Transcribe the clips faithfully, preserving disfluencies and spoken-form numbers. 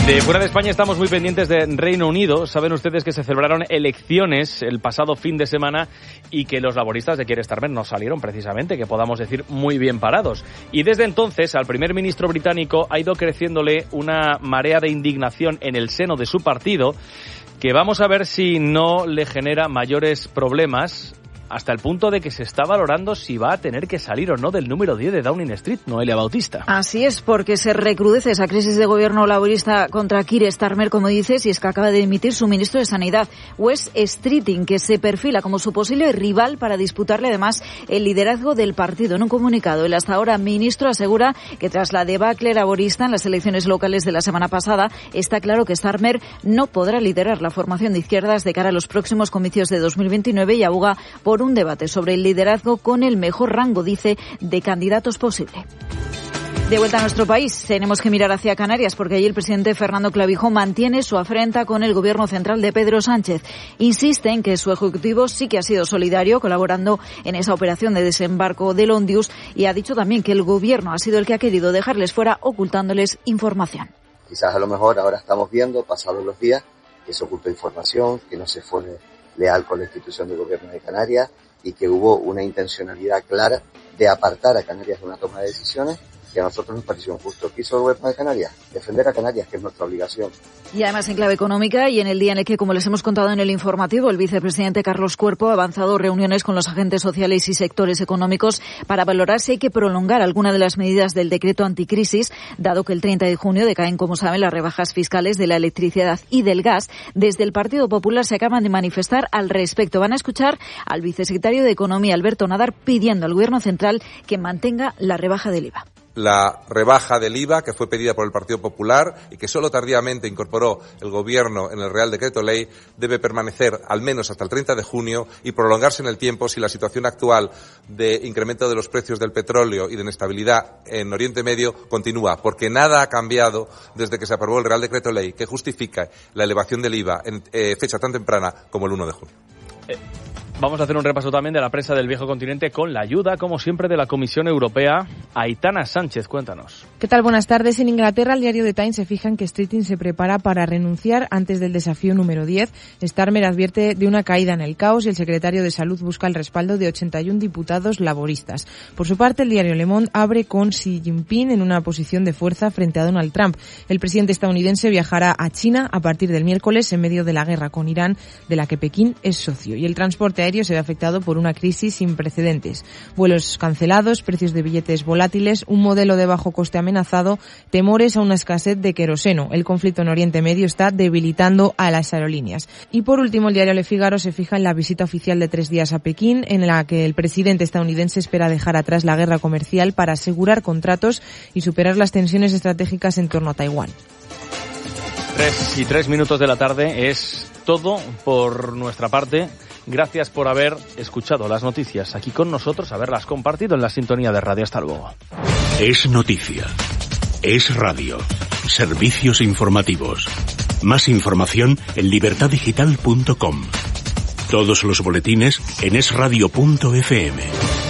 De fuera de España estamos muy pendientes de Reino Unido. Saben ustedes que se celebraron elecciones el pasado fin de semana y que los laboristas de Keir Starmer no salieron precisamente, que podamos decir, muy bien parados. Y desde entonces al primer ministro británico ha ido creciéndole una marea de indignación en el seno de su partido, que vamos a ver si no le genera mayores problemas, hasta el punto de que se está valorando si va a tener que salir o no del número diez de Downing Street, Noelia Bautista. Así es, porque se recrudece esa crisis de gobierno laborista contra Keir Starmer, como dices, y es que acaba de dimitir su ministro de Sanidad, Wes Streeting, que se perfila como su posible rival para disputarle además el liderazgo del partido. En un comunicado, el hasta ahora ministro asegura que tras la debacle laborista en las elecciones locales de la semana pasada, está claro que Starmer no podrá liderar la formación de izquierdas de cara a los próximos comicios de dos mil veintinueve y aboga por un debate sobre el liderazgo con el mejor rango, dice, de candidatos posible. De vuelta a nuestro país, tenemos que mirar hacia Canarias porque allí el presidente Fernando Clavijo mantiene su afrenta con el gobierno central de Pedro Sánchez. Insiste en que su ejecutivo sí que ha sido solidario colaborando en esa operación de desembarco del Ondius y ha dicho también que el gobierno ha sido el que ha querido dejarles fuera ocultándoles información. Quizás a lo mejor ahora estamos viendo, pasados los días, que se ocultó información, que no se fue leal con la institución del gobierno de Canarias y que hubo una intencionalidad clara de apartar a Canarias de una toma de decisiones que a nosotros nos pareció injusto. ¿Qué hizo el gobierno de Canarias? Defender a Canarias, que es nuestra obligación. Y además en clave económica y en el día en el que, como les hemos contado en el informativo, el vicepresidente Carlos Cuerpo ha avanzado reuniones con los agentes sociales y sectores económicos para valorar si hay que prolongar alguna de las medidas del decreto anticrisis, dado que el treinta de junio decaen, como saben, las rebajas fiscales de la electricidad y del gas. Desde el Partido Popular se acaban de manifestar al respecto. Van a escuchar al vicesecretario de Economía, Alberto Nadar, pidiendo al Gobierno central que mantenga la rebaja del I V A. La rebaja del I V A, que fue pedida por el Partido Popular y que solo tardíamente incorporó el Gobierno en el Real Decreto Ley, debe permanecer al menos hasta el treinta de junio y prolongarse en el tiempo si la situación actual de incremento de los precios del petróleo y de inestabilidad en Oriente Medio continúa, porque nada ha cambiado desde que se aprobó el Real Decreto Ley que justifica la elevación del I V A en eh, fecha tan temprana como el uno de junio. Eh. Vamos a hacer un repaso también de la prensa del viejo continente con la ayuda, como siempre, de la Comisión Europea. Aitana Sánchez, cuéntanos. ¿Qué tal? Buenas tardes. En Inglaterra, el diario The Times se fija en que Streeting se prepara para renunciar antes del desafío número diez. Starmer advierte de una caída en el caos y el secretario de Salud busca el respaldo de ochenta y uno diputados laboristas. Por su parte, el diario Le Monde abre con Xi Jinping en una posición de fuerza frente a Donald Trump. El presidente estadounidense viajará a China a partir del miércoles en medio de la guerra con Irán, de la que Pekín es socio. Y el transporte aéreo se ve afectado por una crisis sin precedentes. Vuelos cancelados, precios de billetes volátiles, un modelo de bajo coste amenazado, temores a una escasez de queroseno. El conflicto en Oriente Medio está debilitando a las aerolíneas. Y por último, el diario Le Figaro se fija en la visita oficial de tres días a Pekín, en la que el presidente estadounidense espera dejar atrás la guerra comercial para asegurar contratos y superar las tensiones estratégicas en torno a Taiwán. Tres y tres minutos de la tarde es todo por nuestra parte. Gracias por haber escuchado las noticias aquí con nosotros, haberlas compartido en la sintonía de radio. Hasta luego. Es noticia. Es radio. Servicios informativos. Más información en libertad digital punto com. Todos los boletines en es radio punto efe eme.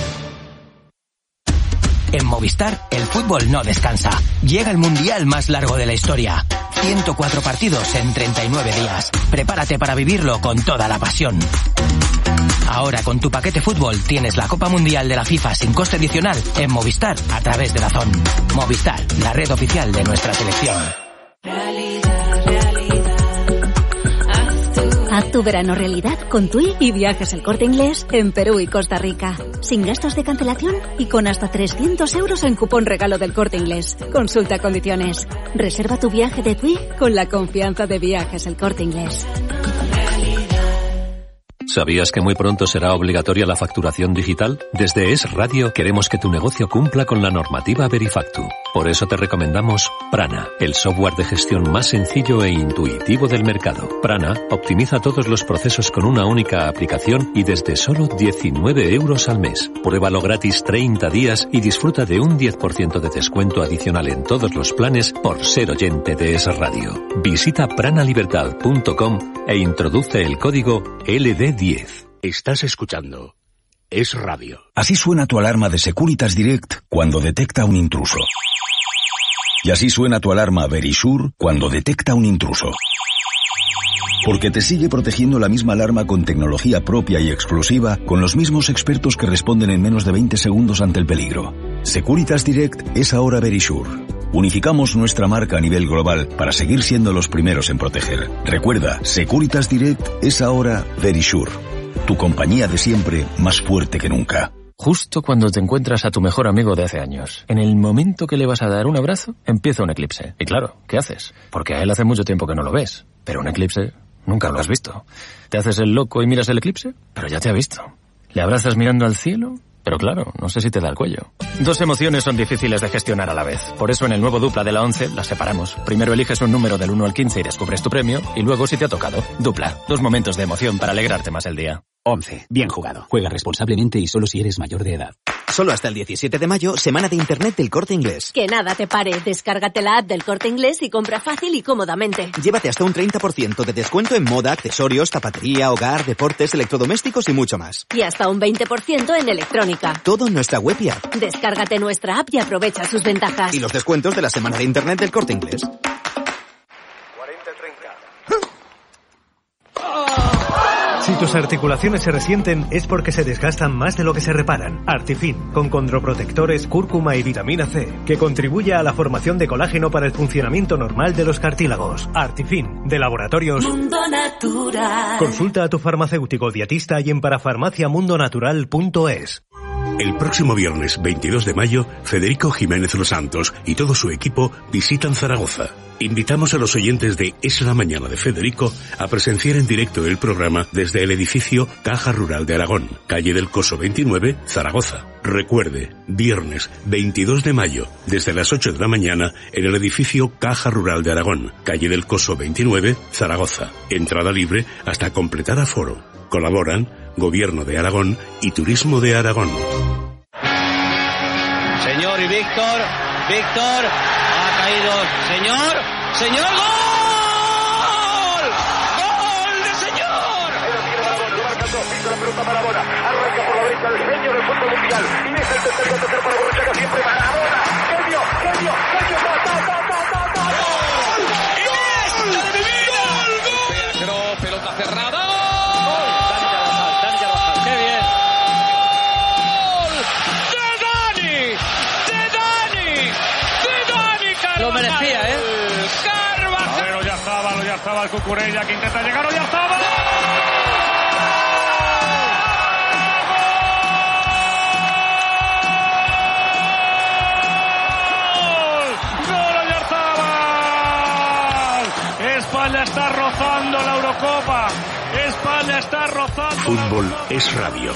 En Movistar, el fútbol no descansa. Llega el mundial más largo de la historia. ciento cuatro partidos en treinta y nueve días. Prepárate para vivirlo con toda la pasión. Ahora con tu paquete fútbol tienes la Copa Mundial de la FIFA sin coste adicional en Movistar a través de DAZN. Movistar, la red oficial de nuestra selección. Realidad, realidad. Haz tu verano realidad con TUI y Viajes El Corte Inglés en Perú y Costa Rica. Sin gastos de cancelación y con hasta trescientos euros en cupón regalo del Corte Inglés. Consulta condiciones. Reserva tu viaje de TUI con la confianza de Viajes El Corte Inglés. ¿Sabías que muy pronto será obligatoria la facturación digital? Desde Es Radio queremos que tu negocio cumpla con la normativa Verifactu. Por eso te recomendamos Prana, el software de gestión más sencillo e intuitivo del mercado. Prana optimiza todos los procesos con una única aplicación y desde solo diecinueve euros al mes. Pruébalo gratis treinta días y disfruta de un diez por ciento de descuento adicional en todos los planes por ser oyente de Es Radio. Visita prana libertad punto com e introduce el código L D diez. Estás escuchando Es Radio. Así suena tu alarma de Securitas Direct cuando detecta un intruso. Y así suena tu alarma Verisure cuando detecta un intruso. Porque te sigue protegiendo la misma alarma con tecnología propia y exclusiva, con los mismos expertos que responden en menos de veinte segundos ante el peligro. Securitas Direct es ahora Verisure. Unificamos nuestra marca a nivel global para seguir siendo los primeros en proteger. Recuerda, Securitas Direct es ahora Verisure. Tu compañía de siempre, más fuerte que nunca. Justo cuando te encuentras a tu mejor amigo de hace años, en el momento que le vas a dar un abrazo, empieza un eclipse. Y claro, ¿qué haces? Porque a él hace mucho tiempo que no lo ves. Pero un eclipse nunca lo has visto. ¿Te haces el loco y miras el eclipse? Pero ya te ha visto. ¿Le abrazas mirando al cielo? Pero claro, no sé si te da el cuello. Dos emociones son difíciles de gestionar a la vez. Por eso en el nuevo Dupla de la once las separamos. Primero eliges un número del uno al quince y descubres tu premio. Y luego, si te ha tocado, Dupla. Dos momentos de emoción para alegrarte más el día. once. Bien jugado. Juega responsablemente y solo si eres mayor de edad. Solo hasta el diecisiete de mayo, semana de Internet del Corte Inglés. Que nada te pare. Descárgate la app del Corte Inglés y compra fácil y cómodamente. Llévate hasta un treinta por ciento de descuento en moda, accesorios, zapatería, hogar, deportes, electrodomésticos y mucho más. Y hasta un veinte por ciento en electrónica. Todo en nuestra web y app. Descárgate nuestra app y aprovecha sus ventajas. Y los descuentos de la semana de Internet del Corte Inglés. Si tus articulaciones se resienten es porque se desgastan más de lo que se reparan. Artifin, con condroprotectores, cúrcuma y vitamina C, que contribuye a la formación de colágeno para el funcionamiento normal de los cartílagos. Artifin, de Laboratorios Mundo Natural. Consulta a tu farmacéutico dietista y en parafarmacia mundo natural punto es. El próximo viernes veintidós de mayo, Federico Jiménez Los Santos y todo su equipo visitan Zaragoza. Invitamos a los oyentes de Es la Mañana de Federico a presenciar en directo el programa desde el edificio Caja Rural de Aragón, calle del Coso veintinueve, Zaragoza. Recuerde, viernes veintidós de mayo, desde las ocho de la mañana, en el edificio Caja Rural de Aragón, calle del Coso veintinueve, Zaragoza. Entrada libre hasta completar aforo. Colaboran Gobierno de Aragón y Turismo de Aragón. Señor y Víctor, Víctor, ha caído, señor, señor, ¡gol! ¡Gol de señor! La pelota Maradona, arranca por la derecha el genio del fútbol mundial, y es el tercer gol tercer para Borruchaga, siempre Maradona, genio, genio, genio, ta, ta, ta, ta, ta, ta, gol, ¡Iniesta de gol, gol! Pero pelota cerrada. Lo merecía, ¿eh? Carvajal. Ya estaba, ya estaba el Cucurella que intenta llegar, o ya estaba. ¡Gol, ya estaba! España está rozando la Eurocopa. España está rozando. Fútbol es radio.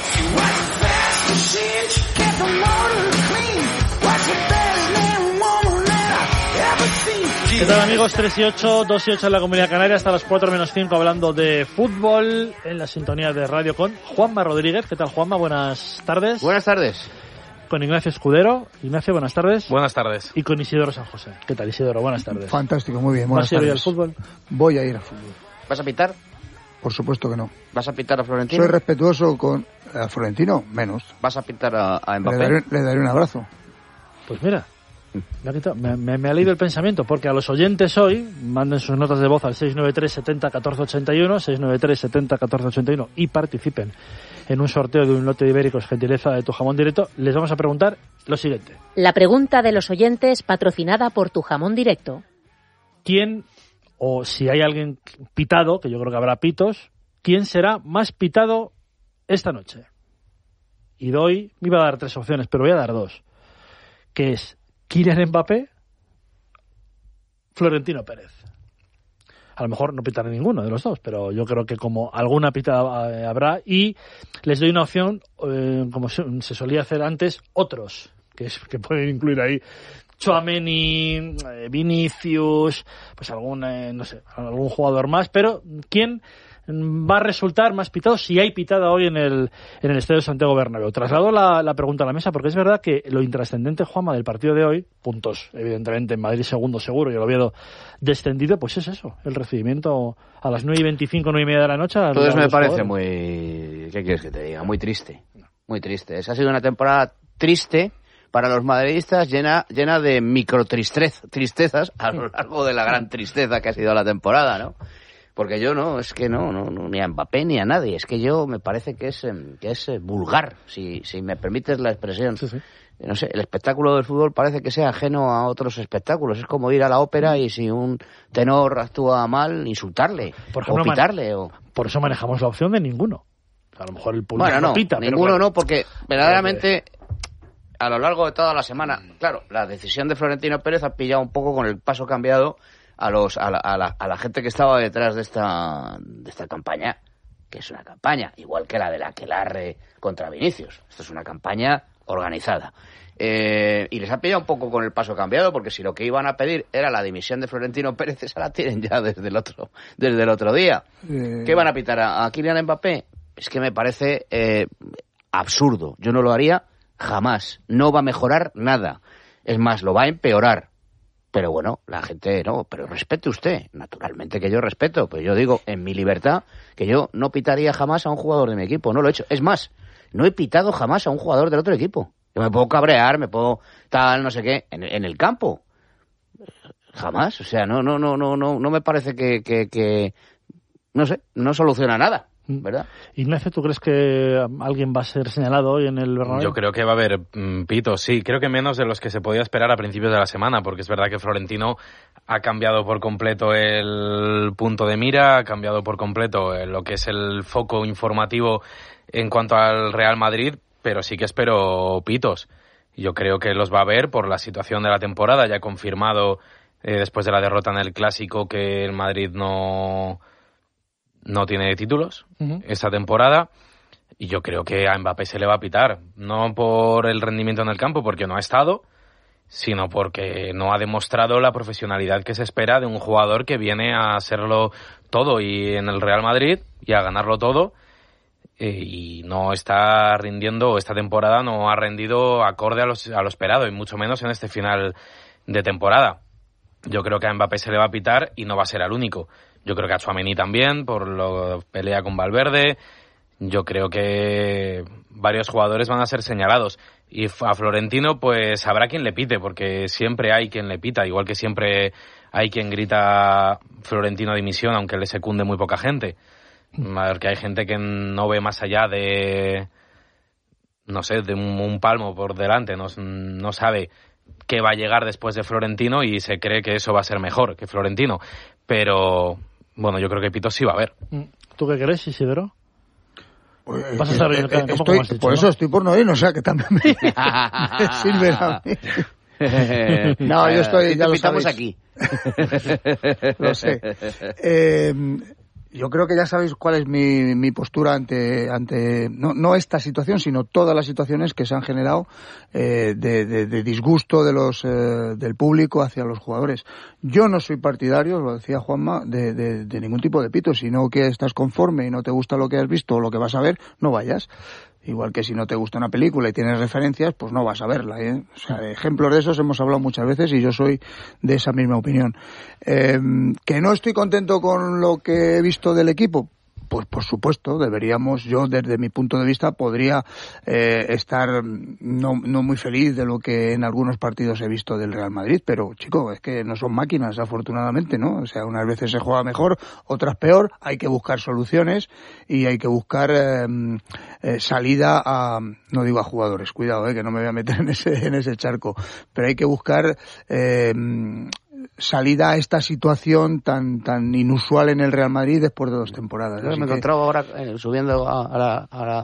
¿Qué tal, amigos? tres y ocho, dos y ocho en la Comunidad Canaria, hasta las cuatro menos cinco hablando de fútbol en la sintonía de radio con Juanma Rodríguez. ¿Qué tal, Juanma? Buenas tardes. Buenas tardes. Con Ignacio Escudero. Ignacio, buenas tardes. Buenas tardes. Y con Isidoro San José. ¿Qué tal, Isidoro? Buenas tardes. Fantástico, muy bien. Buenas ¿Vas a ir tardes. al fútbol? Voy a ir al fútbol. ¿Vas a pitar? Por supuesto que no. ¿Vas a pitar a Florentino? Soy respetuoso con a Florentino, menos. ¿Vas a pitar a, a Mbappé? Le daré, le daré un abrazo. Pues mira, me ha, quitado, me, me, me ha leído el pensamiento, porque a los oyentes hoy manden sus notas de voz al seis nueve tres setenta catorce ochenta y uno, seis nueve tres setenta catorce ochenta y uno y participen en un sorteo de un lote de ibéricos gentileza de Tu Jamón Directo. Les vamos a preguntar lo siguiente. La pregunta de los oyentes patrocinada por Tu Jamón Directo. ¿Quién, o si hay alguien pitado, que yo creo que habrá pitos, quién será más pitado esta noche? Y doy, me iba a dar tres opciones, pero voy a dar dos. Que es Kylian Mbappé, Florentino Pérez. A lo mejor no pitará ninguno de los dos, pero yo creo que como alguna pitada habrá. Y les doy una opción, eh, como se, se solía hacer antes, otros, que, es, que pueden incluir ahí Tchouaméni, eh, Vinicius, pues algún, eh, no sé, algún jugador más. Pero ¿quién va a resultar más pitado si hay pitada hoy en el en el Estadio Santiago Bernabéu? Traslado la, la pregunta a la mesa, porque es verdad que lo intrascendente, Juanma, del partido de hoy, puntos, evidentemente, en Madrid segundo seguro y el Oviedo descendido, pues es eso, el recibimiento a las nueve y veinticinco, nueve y media de la noche. Entonces me parece muy... ¿Qué quieres que te diga? Muy triste, muy triste. Esa ha sido una temporada triste para los madridistas llena, llena de micro tristezas a lo largo de la gran tristeza que ha sido la temporada, ¿no? Porque yo no, es que no, no, no, ni a Mbappé ni a nadie, es que yo me parece que es, que es vulgar, si, si me permites la expresión. Sí, sí. No sé, el espectáculo del fútbol parece que sea ajeno a otros espectáculos. Es como ir a la ópera y si un tenor actúa mal, insultarle, por ejemplo, o pitarle. O... Por eso manejamos la opción de ninguno. A lo mejor el público bueno, no, no pita. Ninguno pero claro. no, porque verdaderamente a lo largo de toda la semana, claro, la decisión de Florentino Pérez ha pillado un poco con el paso cambiado a los a la, a la, a la gente que estaba detrás de esta de esta campaña, que es una campaña igual que la de la Aquelarre contra Vinicius. Esto es una campaña organizada. Eh, y les ha pillado un poco con el paso cambiado, porque si lo que iban a pedir era la dimisión de Florentino Pérez, esa la tienen ya desde el otro desde el otro día. Eh... ¿Qué van a pitar a, a Kylian Mbappé? Es que me parece eh, absurdo. Yo no lo haría jamás. No va a mejorar nada. Es más, lo va a empeorar. Pero bueno, la gente no, pero respete usted. Naturalmente que yo respeto, pero yo digo en mi libertad que yo no pitaría jamás a un jugador de mi equipo. No lo he hecho. Es más, no he pitado jamás a un jugador del otro equipo. Yo me puedo cabrear, me puedo tal, no sé qué, en, en el campo. Jamás. O sea, no, no, no, no, no, no me parece que, que, que, no sé, no soluciona nada. ¿Verdad? Ignacio, ¿tú crees que alguien va a ser señalado hoy en el Bernabéu? Yo creo que va a haber mm, pitos, sí. Creo que menos de los que se podía esperar a principios de la semana, porque es verdad que Florentino ha cambiado por completo el punto de mira, ha cambiado por completo lo que es el foco informativo en cuanto al Real Madrid, pero sí que espero pitos. Yo creo que los va a haber por la situación de la temporada. Ya ha confirmado, eh, después de la derrota en el Clásico, que el Madrid no... no tiene títulos uh-huh. esta temporada, y yo creo que a Mbappé se le va a pitar, no por el rendimiento en el campo, porque no ha estado, sino porque no ha demostrado la profesionalidad que se espera de un jugador que viene a hacerlo todo y en el Real Madrid y a ganarlo todo, eh, y no está rindiendo, esta temporada no ha rendido acorde a, los, a lo esperado, y mucho menos en este final de temporada. Yo creo que a Mbappé se le va a pitar y no va a ser el único. Yo creo que a Tchouaméni también, por lo pelea con Valverde. Yo creo que varios jugadores van a ser señalados. Y a Florentino, pues habrá quien le pite, porque siempre hay quien le pita. Igual que siempre hay quien grita Florentino dimisión, aunque le secunde muy poca gente. Porque hay gente que no ve más allá de, no sé, de un, un palmo por delante. No, no sabe qué va a llegar después de Florentino y se cree que eso va a ser mejor que Florentino. Pero... bueno, yo creo que pitos sí va a haber. ¿Tú qué crees, Isidro? Pues, ¿Vas a estar bien, eh, estoy, dicho, por ¿no? eso estoy por no ir, o sea que también me, me sirve a mí. No, yo estoy... ya lo pitamos aquí. Lo sé. Eh, yo creo que ya sabéis cuál es mi, mi postura ante, ante no, no esta situación, sino todas las situaciones que se han generado eh, de, de, de disgusto de los, eh, del público hacia los jugadores. Yo no soy partidario, lo decía Juanma, de, de, de ningún tipo de pito. Si no que estás conforme y no te gusta lo que has visto o lo que vas a ver, no vayas. Igual que si no te gusta una película y tienes referencias, pues no vas a verla, ¿eh? O sea, de ejemplos de esos hemos hablado muchas veces y yo soy de esa misma opinión. Eh, ¿que no estoy contento con lo que he visto del equipo? Pues por supuesto, deberíamos, yo desde mi punto de vista podría eh, estar no, no muy feliz de lo que en algunos partidos he visto del Real Madrid, pero chico, es que no son máquinas, afortunadamente, ¿no? O sea, unas veces se juega mejor, otras peor, hay que buscar soluciones y hay que buscar eh, eh, salida a, no digo a jugadores, cuidado, eh, que no me voy a meter en ese, en ese charco, pero hay que buscar eh, salida a esta situación tan tan inusual en el Real Madrid después de dos temporadas. Yo me he que... encontrado ahora eh, subiendo a, a, la, a, la,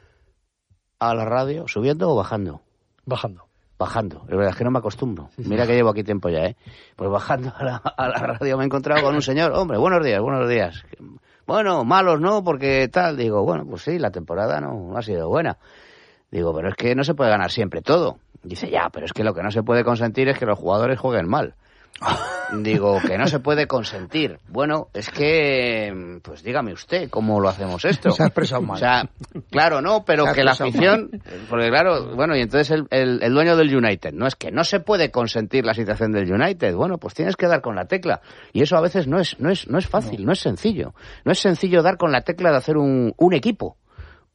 a la radio, ¿subiendo o bajando? Bajando. Bajando, la verdad es que no me acostumbro. Mira que llevo aquí tiempo ya, ¿eh? Pues bajando a la, a la radio me he encontrado con un señor, hombre, buenos días, buenos días. Bueno, malos no, porque tal, digo, bueno, pues sí, la temporada no, no ha sido buena. Digo, pero es que no se puede ganar siempre todo. Dice, ya, pero es que lo que no se puede consentir es que los jugadores jueguen mal. Digo, que no se puede consentir. Bueno, es que, pues dígame usted, ¿cómo lo hacemos esto? Se ha expresado mal. O sea, claro, no, pero que la afición, mal. Porque claro, bueno, y entonces el, el, el dueño del United, no es que no se puede consentir la situación del United, bueno, pues tienes que dar con la tecla. Y eso a veces no es, no es, no es fácil, no, no es sencillo. No es sencillo dar con la tecla de hacer un, un equipo.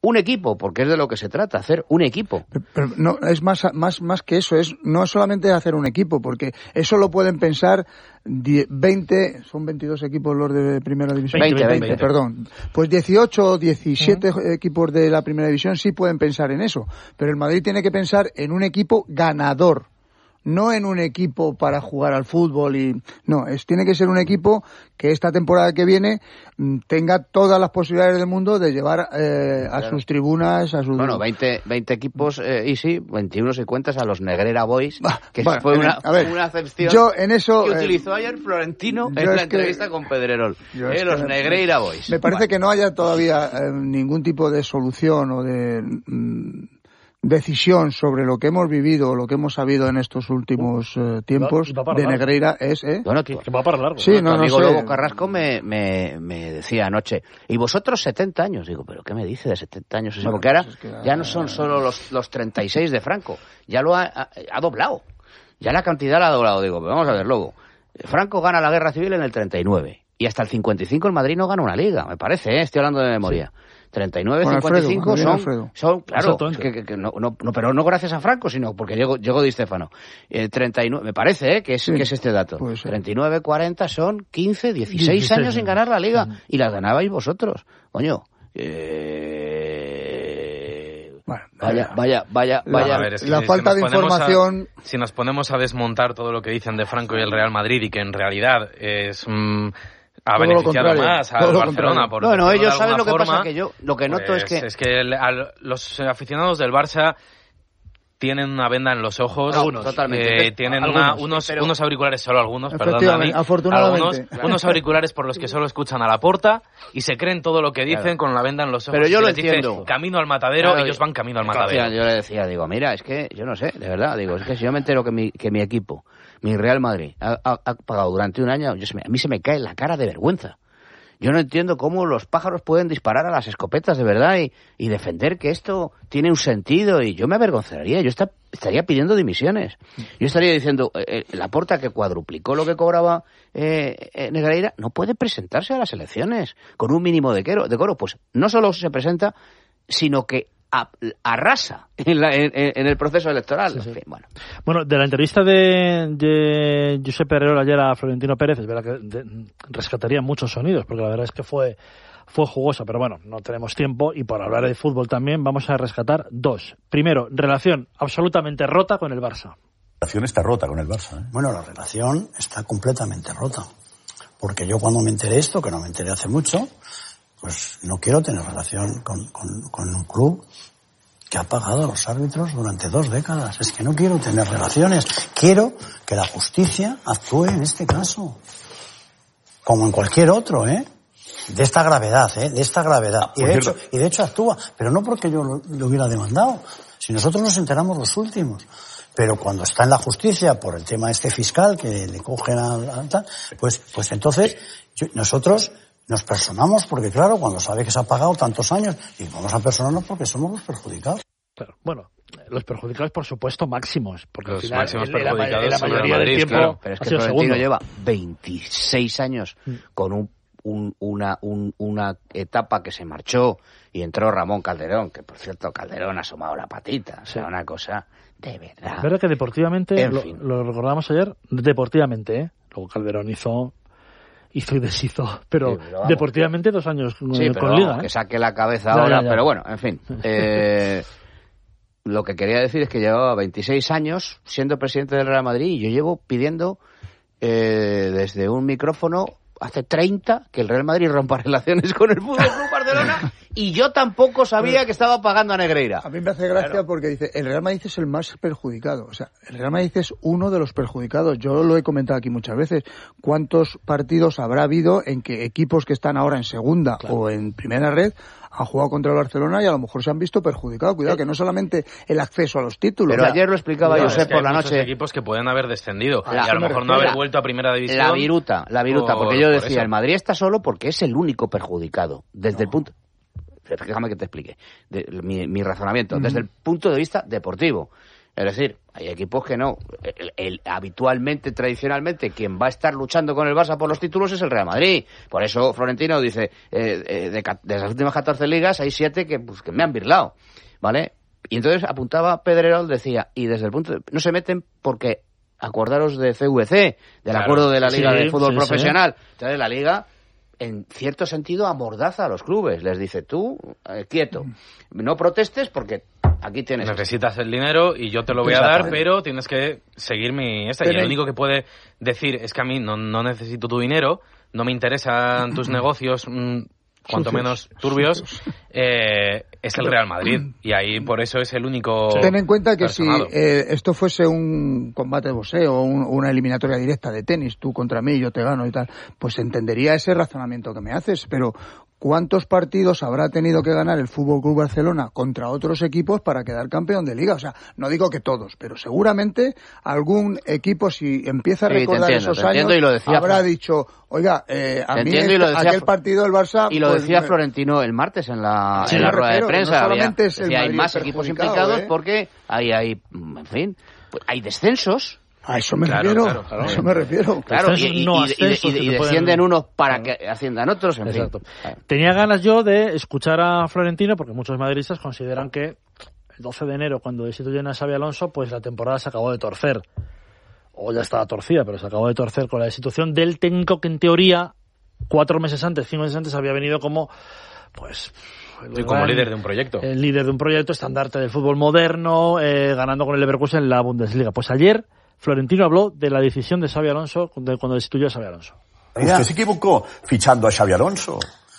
un equipo, porque es de lo que se trata, hacer un equipo. Pero, pero no, es más, más, más que eso, es no solamente hacer un equipo, porque eso lo pueden pensar veinte, son veintidós equipos los de primera división. veinte, veinte, veinte. Perdón. Pues dieciocho o diecisiete uh-huh. equipos de la primera división sí pueden pensar en eso, pero el Madrid tiene que pensar en un equipo ganador. No en un equipo para jugar al fútbol y no, es tiene que ser un equipo que esta temporada que viene tenga todas las posibilidades del mundo de llevar eh, a sus tribunas, a sus... Bueno, veinte, veinte equipos, eh, y sí, veintiuno si cuentas a los Negreira Boys, que bueno, fue una, a ver, una acepción yo en eso, que eh, utilizó ayer Florentino en la entrevista que, con Pedrerol. Eh, es los que, Negreira Boys. Me parece vale. que no haya todavía eh, ningún tipo de solución o de... Mm, decisión sobre lo que hemos vivido o lo que hemos sabido en estos últimos uh, tiempos de largo. Negreira es... ¿eh? Bueno, que, que va para largo. Sí, bueno, no, tu amigo no sé. Lobo Carrasco me, me, me decía anoche, ¿y vosotros setenta años? Digo, ¿pero qué me dice de setenta años? Bueno, porque ahora pues es que, ya no son solo los, los treinta y seis de Franco, ya lo ha, ha, ha doblado. Ya la cantidad la ha doblado. Digo, pero vamos a ver, Lobo. Franco gana la Guerra Civil en el treinta y nueve y hasta el cincuenta y cinco el Madrid no gana una liga, me parece, ¿eh? Estoy hablando de memoria. Sí. treinta y nueve, bueno, cincuenta y cinco Alfredo, son, son, claro, que, que, que no, no, no, pero no gracias a Franco, sino porque llegó, llegó Di Stéfano. Eh, treinta y nueve, me parece, ¿eh? que, es, sí, que es este dato. treinta y nueve, cuarenta son quince, dieciséis, dieciséis años sin ganar la liga. Sí. Y las ganabais vosotros. Coño, eh... bueno, vaya, vaya, vaya, vaya. A ver, es que la si falta si de información... A, si nos ponemos a desmontar todo lo que dicen de Franco y el Real Madrid y que en realidad es... Mmm, ha todo beneficiado más al Barcelona. Por no, no, ellos saben lo que forma, pasa, que yo lo que noto pues, es que... Es que el, a los aficionados del Barça tienen una venda en los ojos. Algunos, totalmente. Eh, tienen algunos, una, unos, pero... unos auriculares, solo algunos, perdón, Dani. Afortunadamente. Algunos, claro. Unos auriculares por los que solo escuchan a Laporta y se creen todo lo que dicen claro. con la venda en los ojos. Pero yo lo les entiendo. Dice, camino al matadero, claro, ellos van camino al matadero. Claro, yo le decía, digo, mira, es que yo no sé, de verdad, digo, es que si yo me entero que mi, que mi equipo, mi Real Madrid, ha, ha, ha pagado durante un año, yo, a mí se me cae la cara de vergüenza. Yo no entiendo cómo los pájaros pueden disparar a las escopetas, de verdad, y, y defender que esto tiene un sentido. Y yo me avergonzaría, yo está, estaría pidiendo dimisiones. Yo estaría diciendo, eh, Laporta, que cuadruplicó lo que cobraba eh, eh, Negreira, no puede presentarse a las elecciones con un mínimo de coro. De coro. Pues no solo se presenta, sino que a, arrasa en, la, en, en el proceso electoral. Sí, sí. En fin, bueno. bueno, de la entrevista de, de Josep Pedrerol ayer a Florentino Pérez, es verdad que de, rescataría muchos sonidos, porque la verdad es que fue, fue jugosa, pero bueno, no tenemos tiempo, y por hablar de fútbol también vamos a rescatar dos. Primero, relación absolutamente rota con el Barça. La relación está rota con el Barça, ¿eh? Bueno, la relación está completamente rota, porque yo cuando me enteré esto, que no me enteré hace mucho, pues no quiero tener relación con, con, con un club que ha pagado a los árbitros durante dos décadas. Es que no quiero tener relaciones. Quiero que la justicia actúe en este caso. Como en cualquier otro, ¿eh? De esta gravedad, ¿eh? De esta gravedad. Y de hecho, y de hecho actúa. Pero no porque yo lo, lo hubiera demandado. Si nosotros nos enteramos los últimos. Pero cuando está en la justicia por el tema este fiscal que le cogen a tal, pues, pues entonces yo, nosotros nos personamos porque, claro, cuando sabe que se ha pagado tantos años, y vamos a personarnos porque somos los perjudicados. Claro, bueno, los perjudicados, por supuesto, máximos. Porque los al final, máximos en, perjudicados en la, en la mayoría Madrid, del tiempo, claro. Pero es que Florentino lleva veintiséis años mm. con un, un, una, un, una etapa que se marchó y entró Ramón Calderón, que por cierto Calderón ha asomado la patita. O sea, sí. Una cosa de verdad. Es verdad que deportivamente, lo, fin. lo recordamos ayer, deportivamente, ¿eh? Luego Calderón hizo... hizo y deshizo, pero, sí, pero vamos, deportivamente dos años con, sí, con Liga. Vamos, ¿eh? Que saque la cabeza ya, ahora, ya, ya. Pero bueno, en fin. Eh, lo que quería decir es que llevaba veintiséis años siendo presidente del Real Madrid y yo llevo pidiendo eh, desde un micrófono hace treinta que el Real Madrid rompa relaciones con el Fútbol Club Barcelona y yo tampoco sabía que estaba pagando a Negreira. A mí me hace gracia claro. porque dice, el Real Madrid es el más perjudicado. O sea, el Real Madrid es uno de los perjudicados. Yo lo he comentado aquí muchas veces. ¿Cuántos partidos habrá habido en que equipos que están ahora en segunda claro. o en primera red han jugado contra el Barcelona y a lo mejor se han visto perjudicados? Cuidado, que no solamente el acceso a los títulos. Pero o sea, ayer lo explicaba no, Josep es que por la hay noche. Equipos que pueden haber descendido la, y a lo mejor no haber la, vuelto a primera división. La viruta, la viruta, por, porque yo por decía, eso. el Madrid está solo porque es el único perjudicado desde no. el punto. Déjame que te explique de, mi, mi razonamiento. Uh-huh. Desde el punto de vista deportivo. Es decir, hay equipos que no. El, el, habitualmente, tradicionalmente, quien va a estar luchando con el Barça por los títulos es el Real Madrid. Por eso Florentino dice, eh, eh, de, de las últimas catorce ligas hay siete que, pues, que me han birlado, ¿vale? Y entonces apuntaba Pedrerol, decía, y desde el punto de... No se meten porque, acordaros de C V C, del claro, acuerdo de la Liga sí, de Fútbol sí, Profesional. Sí. Entonces la Liga, en cierto sentido, amordaza a los clubes. Les dice, tú, eh, quieto, no protestes porque aquí tienes... Necesitas el dinero y yo te lo voy a dar, pero tienes que seguir mi... Esta. Y el único que puede decir es que a mí no, no necesito tu dinero, no me interesan tus negocios... Mmm, cuanto sucios, menos turbios, eh, es el Real Madrid. Y ahí por eso es el único... Ten en cuenta que personado. si eh, esto fuese un combate de boxeo o un, una eliminatoria directa de tenis, tú contra mí, yo te gano y tal, pues entendería ese razonamiento que me haces, pero... ¿Cuántos partidos habrá tenido que ganar el Fútbol Club Barcelona contra otros equipos para quedar campeón de Liga? O sea, no digo que todos, pero seguramente algún equipo, si empieza a sí, recordar entiendo, esos años, y lo decía, habrá dicho, oiga, eh, a mí este, decía, aquel partido del Barça... Y lo pues, decía me... Florentino el martes en la, sí, en la rueda de prensa. No solamente había, es el decía, hay más equipos implicados ¿eh? porque hay, hay, en fin, pues hay descensos. A eso me claro, refiero, claro, claro, a eso me refiero. Claro, y, y, no y, y, y, y descienden pueden... unos para que asciendan otros, en Exacto. fin. Tenía ganas yo de escuchar a Florentino, porque muchos madridistas consideran que el doce de enero, cuando destituyen a Xabi Alonso, pues la temporada se acabó de torcer. O ya estaba torcida, pero se acabó de torcer con la destitución del técnico que, en teoría, cuatro meses antes, cinco meses antes, había venido como, pues... Sí, como líder de un proyecto. El líder de un proyecto, estandarte del fútbol moderno, eh, ganando con el Leverkusen en la Bundesliga. Pues ayer... Florentino habló de la decisión de Xabi Alonso de cuando destituyó a Xabi Alonso. ¿Usted se equivocó fichando a Xabi Alonso?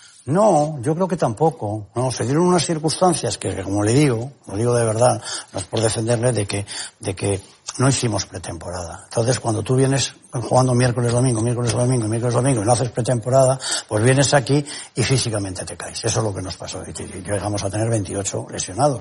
No, yo creo que tampoco. No, se dieron unas circunstancias que, como le digo, lo digo de verdad, no es por defenderle, de que, de que no hicimos pretemporada. Entonces, cuando tú vienes jugando miércoles, domingo, miércoles, domingo, miércoles, domingo y no haces pretemporada, pues vienes aquí y físicamente te caes. Eso es lo que nos pasó. Y llegamos a tener veintiocho lesionados.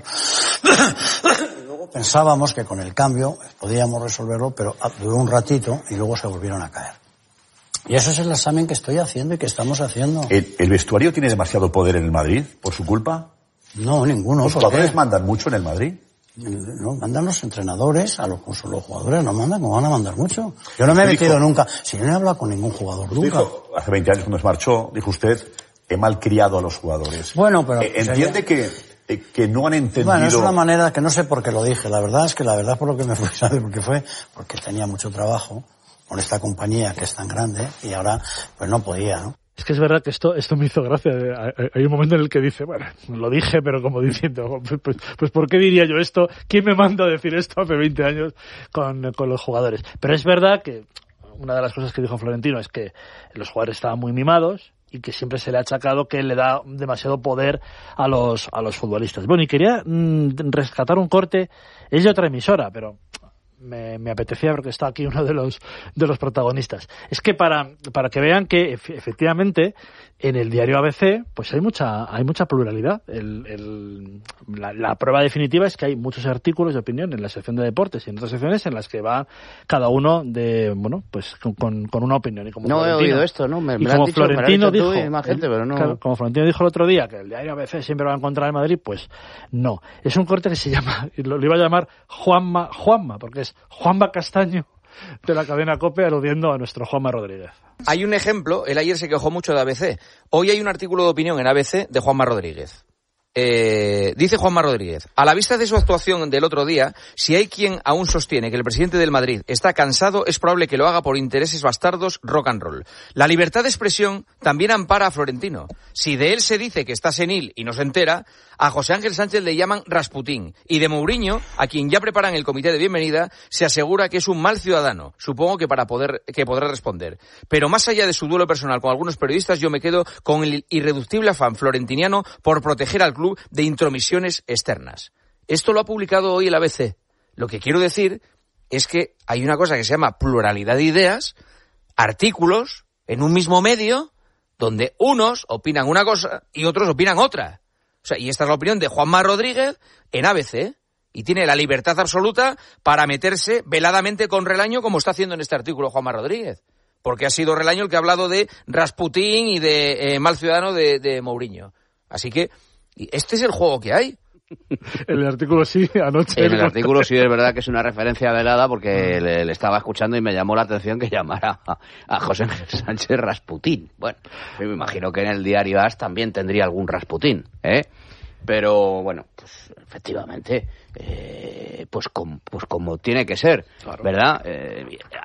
Luego pensábamos que con el cambio podíamos resolverlo, pero duró un ratito y luego se volvieron a caer. Y eso es el examen que estoy haciendo y que estamos haciendo. ¿El, el vestuario tiene demasiado poder en el Madrid por su culpa? No, ninguno. ¿Los jugadores mandan mucho en el Madrid? No, mandan los entrenadores, a los, los jugadores no mandan, no van a mandar mucho. Yo no me he metido dijo, nunca, si yo no he hablado con ningún jugador nunca. Dijo, hace veinte años cuando se marchó, dijo usted, he malcriado a los jugadores. Bueno, pero... Eh, ¿Entiende sería... que, eh, que no han entendido...? Bueno, es una manera que no sé por qué lo dije. La verdad es que la verdad por lo que me fui, ¿sabes por qué fue? Porque tenía mucho trabajo con esta compañía que es tan grande y ahora pues no podía, ¿no? Es que es verdad que esto esto me hizo gracia. Hay un momento en el que dice, bueno, lo dije, pero como diciendo, pues, pues, pues ¿por qué diría yo esto? ¿Quién me manda a decir esto hace veinte años con, con los jugadores? Pero es verdad que una de las cosas que dijo Florentino es que los jugadores estaban muy mimados y que siempre se le ha achacado que le da demasiado poder a los a los futbolistas. Bueno, y quería mmm, rescatar un corte, es de otra emisora, pero... Me, me apetecía porque está aquí uno de los de los protagonistas. Es que para para que vean que efectivamente en el diario A B C pues hay mucha hay mucha pluralidad. El, el, la, la prueba definitiva es que hay muchos artículos de opinión en la sección de deportes y en otras secciones en las que va cada uno de bueno pues con, con una opinión. Y como no he oído esto, ¿no? Me, y me como dicho, Florentino dijo, y más gente, pero no... claro, como Florentino dijo el otro día que el diario A B C siempre va a encontrar en Madrid, pues no. Es un corte que se llama, lo, lo iba a llamar Juanma Juanma porque es Juanma Castaño de la cadena COPE aludiendo a nuestro Juanma Rodríguez. Hay un ejemplo, él ayer se quejó mucho de A B C. Hoy hay un artículo de opinión en A B C de Juanma Rodríguez. Eh, dice Juanma Rodríguez, a la vista de su actuación del otro día, si hay quien aún sostiene que el presidente del Madrid está cansado, es probable que lo haga por intereses bastardos rock and roll. La libertad de expresión también ampara a Florentino. Si de él se dice que está senil y no se entera, a José Ángel Sánchez le llaman Rasputín. Y de Mourinho, a quien ya preparan el comité de bienvenida, se asegura que es un mal ciudadano. Supongo que para poder, que podrá responder. Pero más allá de su duelo personal con algunos periodistas, yo me quedo con el irreductible afán florentiniano por proteger al club de intromisiones externas. Esto lo ha publicado hoy el A B C. Lo que quiero decir es que hay una cosa que se llama pluralidad de ideas, artículos en un mismo medio, donde unos opinan una cosa y otros opinan otra. O sea, y esta es la opinión de Juanma Rodríguez en A B C, y tiene la libertad absoluta para meterse veladamente con Relaño, como está haciendo en este artículo Juanma Rodríguez. Porque ha sido Relaño el que ha hablado de Rasputín y de eh, mal ciudadano de, de Mourinho. Así que, este es el juego que hay. En el artículo sí, anoche. En el artículo sí es verdad que es una referencia velada porque le, le estaba escuchando y me llamó la atención que llamara a, a José Ángel Sánchez Rasputín. Bueno, yo me imagino que en el diario A S también tendría algún Rasputín, ¿eh? Pero bueno, pues efectivamente, eh, pues, com, pues como tiene que ser, claro. ¿Verdad? Eh,